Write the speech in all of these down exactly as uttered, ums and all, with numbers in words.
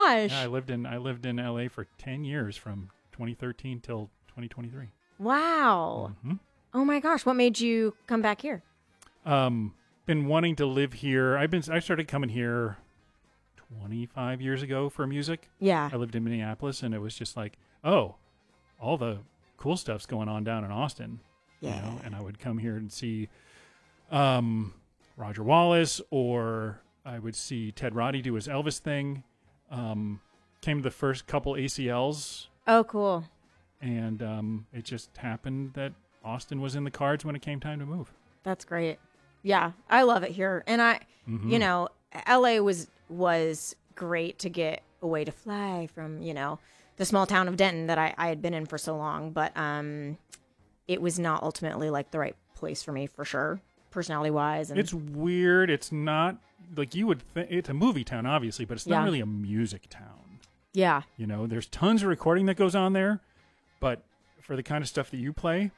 gosh. Yeah, I lived in I lived in L A for ten years from twenty thirteen till twenty twenty-three. Wow. Mm-hmm. Oh my gosh. What made you come back here? Um, been wanting to live here. I've been I started coming here twenty-five years ago for music. Yeah. I lived in Minneapolis, and it was just like, oh, all the cool stuff's going on down in Austin. Yeah. You know? And I would come here and see um, Roger Wallace, or I would see Ted Roddy do his Elvis thing. Um, came to the first couple A C Ls. Oh, cool. And um, it just happened that Austin was in the cards when it came time to move. That's great. Yeah, I love it here. And I, Mm-hmm. you know, L A was was great to get away to fly from, you know, the small town of Denton that I, I had been in for so long. But um, it was not ultimately like the right place for me, for sure, personality wise. And It's weird. It's not like you would think. It's a movie town, obviously, but it's not Yeah. really a music town. yeah, You know, there's tons of recording that goes on there, but for the kind of stuff that you play,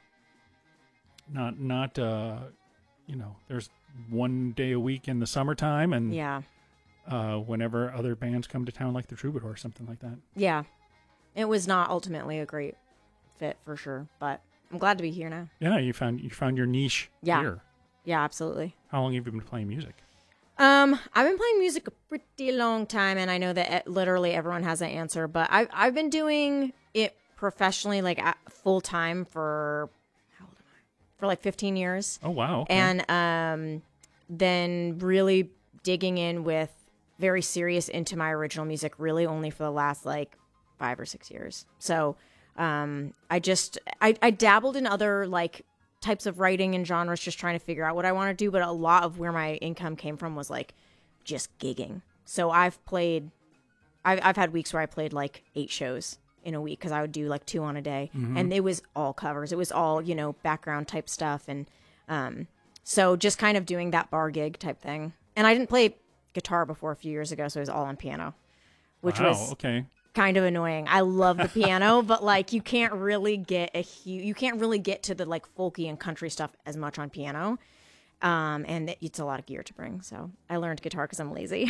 not not uh, you know, there's one day a week in the summertime, and yeah, uh, whenever other bands come to town, like the Troubadour or something like that. yeah. It was not ultimately a great fit for sure, but I'm glad to be here now. Yeah, you found you found your niche Yeah. here. Yeah, absolutely. How long have you been playing music? Um, I've been playing music a pretty long time, and I know that it, literally everyone has an answer, but I've I've been doing it professionally, like full time for how old am I? For like fifteen years, Oh wow! Okay. and um, then really digging in with very serious into my original music, really only for the last like five or six years. So, um, I just I I dabbled in other like types of writing and genres, just trying to figure out what I want to do. But a lot of where my income came from was like just gigging. So I've played, I've, I've had weeks where I played like eight shows in a week because I would do like two on a day. Mm-hmm. And it was all covers. It was all, you know, background type stuff. And um, so just kind of doing that bar gig type thing. And I didn't play guitar before a few years ago, so it was all on piano, which wow, was okay. kind of annoying. I love the piano, but like you can't really get a huge, you can't really get to the like folky and country stuff as much on piano. Um, and it, it's a lot of gear to bring. So I learned guitar because I'm lazy.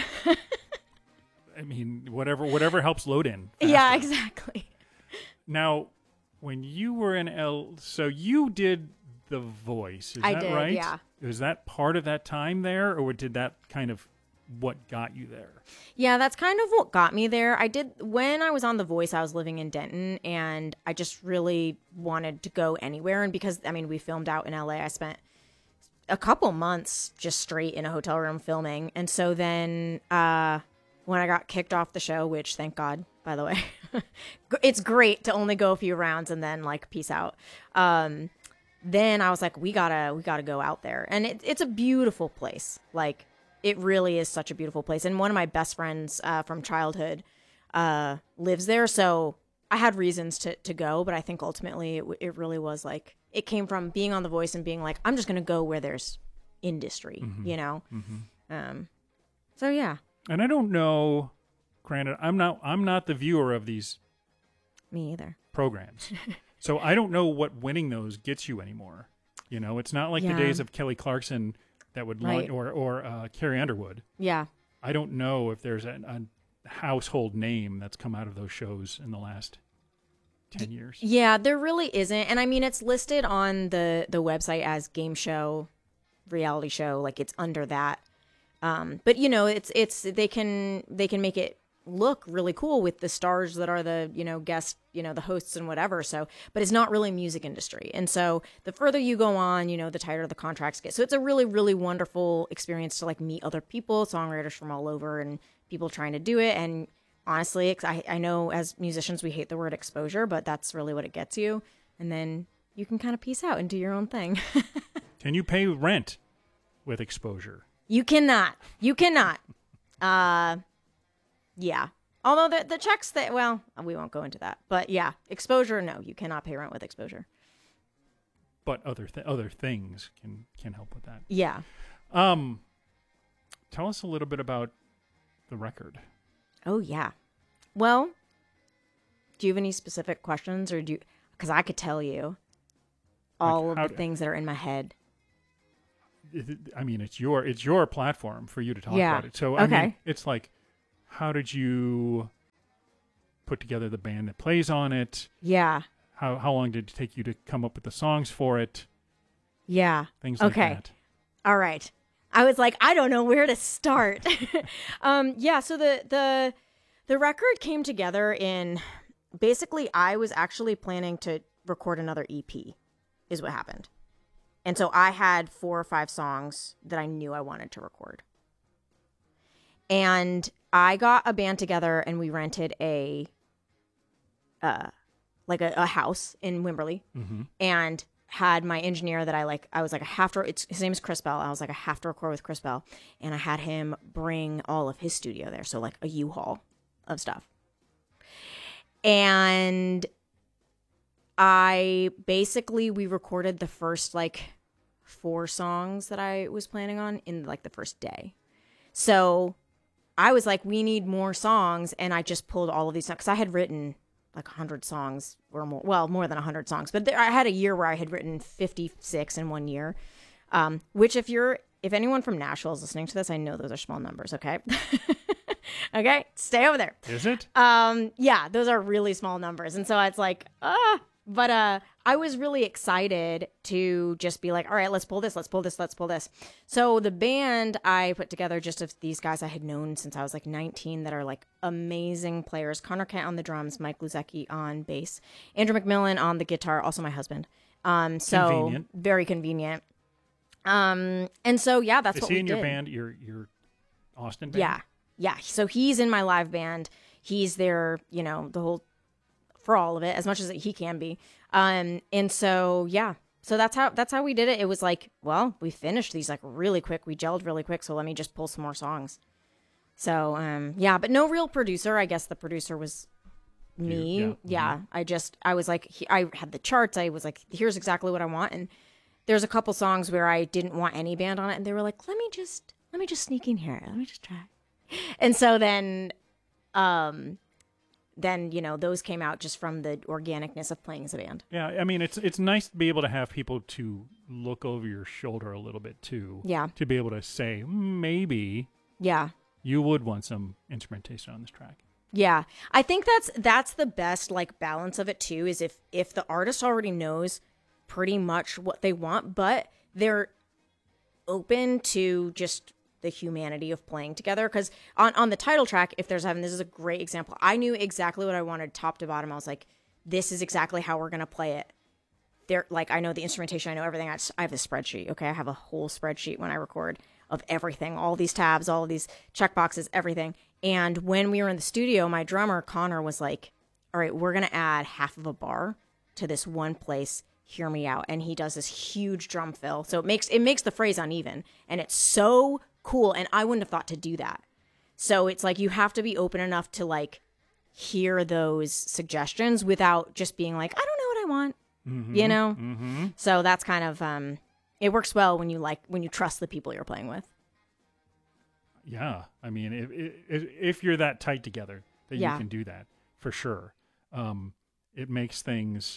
I mean, whatever whatever helps load in. Yeah, faster. exactly. Now, when you were in L, so you did The Voice, is I that did, right? yeah. Was that part of that time there, or did that kind of what got you there? Yeah, that's kind of what got me there. I did, when I was on The Voice, I was living in Denton, and I just really wanted to go anywhere. And because, I mean, we filmed out in L A, I spent a couple months just straight in a hotel room filming. And so then uh, when I got kicked off the show, which thank God, by the way, it's great to only go a few rounds and then like peace out. Um, then I was like, we gotta, we gotta go out there. And it, it's a beautiful place. Like, it really is such a beautiful place. And one of my best friends uh, from childhood uh, lives there. So I had reasons to, to go, but I think ultimately it, it really was like, it came from being on The Voice and being like, I'm just going to go where there's industry, Mm-hmm. you know? Mm-hmm. Um, so yeah, And I don't know, granted, I'm not I'm not the viewer of these me either. programs. So I don't know what winning those gets you anymore. You know, it's not like Yeah. the days of Kelly Clarkson that would launch, Right. or or uh, Carrie Underwood. Yeah. I don't know if there's a, a household name that's come out of those shows in the last ten years. Yeah, there really isn't. And I mean, it's listed on the, the website as game show, reality show, like it's under that. Um, but you know, it's, it's, they can, they can make it look really cool with the stars that are the, you know, guest, you know, the hosts and whatever. So, but it's not really music industry. And so the further you go on, you know, the tighter the contracts get. So it's a really, really wonderful experience to like meet other people, songwriters from all over and people trying to do it. And honestly, I, I know as musicians, we hate the word exposure, but that's really what it gets you. And then you can kind of piece out and do your own thing. Can you pay rent with exposure? You cannot. You cannot. Uh, yeah. Although the the checks that, well, we won't go into that. But yeah, exposure, no, you cannot pay rent with exposure. But other th- other things can can help with that. Yeah. Um, tell us a little bit about the record. Oh, yeah. Well, do you have any specific questions or do you, because I could tell you all Like, how of the d- things that are in my head. It- it- I mean, it's your it's your platform for you to talk Yeah. about it. So I Okay. mean, it's like, how did you put together the band that plays on it? Yeah. How how long did it take you to come up with the songs for it? Yeah. Things like okay. that. All right. I was like, I don't know where to start. um, yeah. So the the the record came together in basically I was actually planning to record another E P, is what happened, and so I had four or five songs that I knew I wanted to record, and I got a band together and we rented a uh like a, a house in Wimberley, Mm-hmm. and had my engineer that I like, I was like, I have to, it's, his name is Chris Bell. I was like, I have to record with Chris Bell. And I had him bring all of his studio there. So like a U-Haul of stuff. And I basically, we recorded the first like four songs that I was planning on in like the first day. So I was like, we need more songs. And I just pulled all of these songs because I had written like one hundred songs or more, well, more than one hundred songs. But there, I had a year where I had written fifty-six in one year, um, which if you're, if anyone from Nashville is listening to this, I know those are small numbers, okay? Okay, stay over there. Is it? Um, yeah, those are really small numbers. And so it's like, ah, but uh, I was really excited to just be like, all right, let's pull this, let's pull this, let's pull this. So the band I put together just of these guys I had known since I was like nineteen that are like amazing players. Connor Kent on the drums, Mike Luzecki on bass, Andrew McMillan on the guitar, also my husband. Um, so Convenient. very convenient. Um, and so, yeah, that's Is what he we in did. your band, your, your Austin band? Yeah. Yeah. So he's in my live band. He's there, you know, the whole, for all of it, as much as he can be. Um, and so, yeah. So that's how, that's how we did it. It was like, well, we finished these like really quick. We gelled really quick. So let me just pull some more songs. So, um, yeah, but no real producer. I guess the producer was me. You, yeah. yeah. I just, I was like, he, I had the charts. I was like, here's exactly what I want. And there's a couple songs where I didn't want any band on it. And they were like, let me just, let me just sneak in here. Let me just try. And so then, um, then, you know, those came out just from the organicness of playing as a band. Yeah, I mean, it's it's nice to be able to have people to look over your shoulder a little bit, too. Yeah. To be able to say, maybe Yeah. you would want some instrumentation on this track. Yeah. I think that's that's the best, like, balance of it, too, is if, if the artist already knows pretty much what they want, but they're open to just the humanity of playing together. Because on, on the title track, If There's Heaven, this is a great example. I knew exactly what I wanted top to bottom. I was like, this is exactly how we're going to play it. There, like, I know the instrumentation, I know everything. I, just, I have a spreadsheet, okay? I have a whole spreadsheet when I record of everything, all these tabs, all of these check boxes, everything. And when we were in the studio, my drummer, Connor, was like, all right, we're going to add half of a bar to this one place. Hear me out. And he does this huge drum fill. So it makes it makes the phrase uneven. And it's so cool. And I wouldn't have thought to do that. So it's like you have to be open enough to like hear those suggestions without just being like, I don't know what I want. Mm-hmm, You know? Mm-hmm. So that's kind of um it works well when you like when you trust the people you're playing with. Yeah, I mean, if, if if you're that tight together that Yeah. you can do that, for sure. Um, it makes things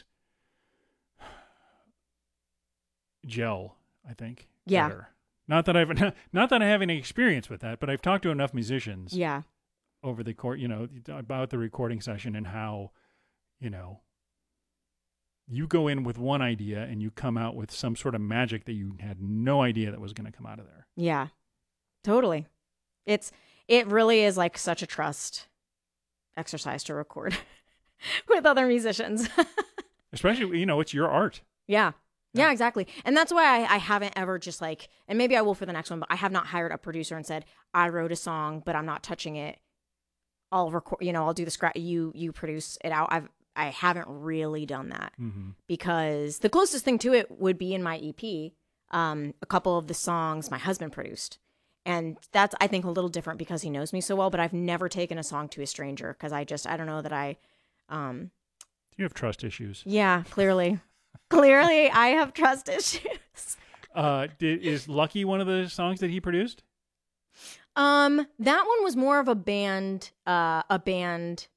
gel, I think. Yeah. Better. Not that I've not that I have any experience with that, but I've talked to enough musicians Yeah. over the course, you know, about the recording session and how, you know, you go in with one idea and you come out with some sort of magic that you had no idea that was going to come out of there. Yeah. Totally. It's it really is like such a trust exercise to record with other musicians. Especially, you know, it's your art. Yeah. Yeah. Yeah, exactly. And that's why I, I haven't ever just like, and maybe I will for the next one, but I have not hired a producer and said, I wrote a song, but I'm not touching it. I'll record, you know, I'll do the scratch. You, you produce it out. I've, I haven't really done that Mm-hmm. because the closest thing to it would be in my E P. Um, a couple of the songs my husband produced. And that's, I think, a little different because he knows me so well, but I've never taken a song to a stranger because I just, I don't know that I, um, You have trust issues. yeah, clearly. Clearly, I have trust issues. Uh, did, is Lucky one of the songs that he produced? Um, that one was more of a band, uh, a band,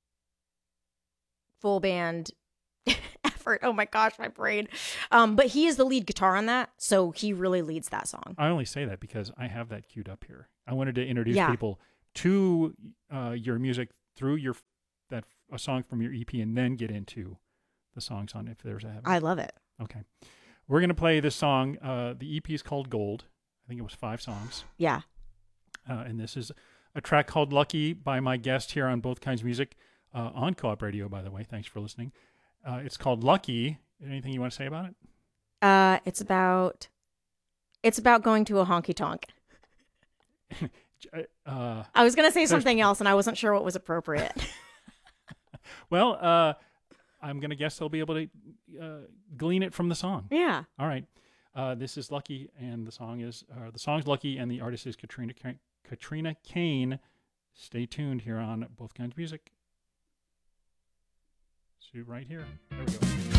full band effort. Oh my gosh, my brain. Um, but he is the lead guitar on that, so he really leads that song. I only say that because I have that queued up here. I wanted to introduce Yeah. people to uh, your music through your that a song from your E P and then get into the songs on If There's a Heaven? I love it. Okay. We're going to play this song. Uh, the E P is called Gold. I think it was five songs. Yeah. Uh, and this is a track called Lucky by my guest here on Both Kinds of Music, uh, on Co-op Radio, by the way. Thanks for listening. Uh, it's called Lucky. Anything you want to say about it? Uh, it's about it's about going to a honky tonk. uh, I was going to say something else, and I wasn't sure what was appropriate. Well, uh, I'm going to guess they'll be able to uh, glean it from the song. Yeah. All right. Uh, this is Lucky, and the song is uh, the song's Lucky, and the artist is Katrina Katrina Kain. Stay tuned here on Both Kinds of Music. See you right here. There we go.